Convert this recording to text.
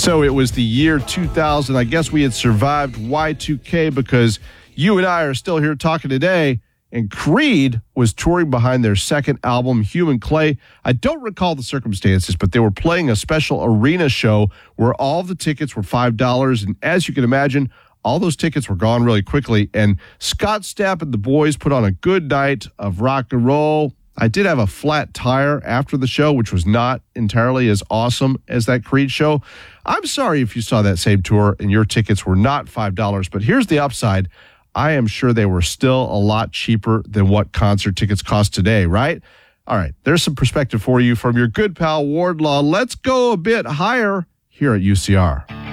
So it was the year 2000. I guess we had survived Y2K because you and I are still here talking today. And Creed was touring behind their second album, Human Clay. I don't recall the circumstances, but they were playing a special arena show where all the tickets were $5. And as you can imagine, all those tickets were gone really quickly. And Scott Stapp and the boys put on a good night of rock and roll. I did have a flat tire after the show, which was not entirely as awesome as that Creed show. I'm sorry if you saw that same tour and your tickets were not $5, but here's the upside. I am sure they were still a lot cheaper than what concert tickets cost today, right? All right, there's some perspective for you from your good pal Wardlaw. Let's go a bit higher here at UCR.